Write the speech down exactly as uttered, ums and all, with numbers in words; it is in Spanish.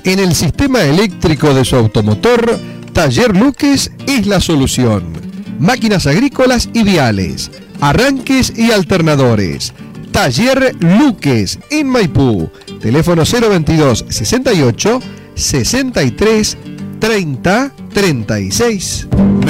En el sistema eléctrico de su automotor, Taller Luques es la solución. Máquinas agrícolas y viales, arranques y alternadores. Taller Luques en Maipú. Teléfono cero veintidós sesenta y ocho sesenta y tres treinta treinta y seis.